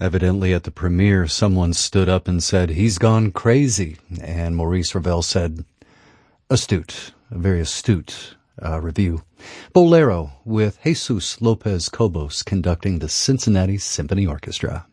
Evidently at the premiere, someone stood up and said, "He's gone crazy." And Maurice Ravel said, "Astute, a very astute review." Bolero with Jesus Lopez Cobos conducting the Cincinnati Symphony Orchestra.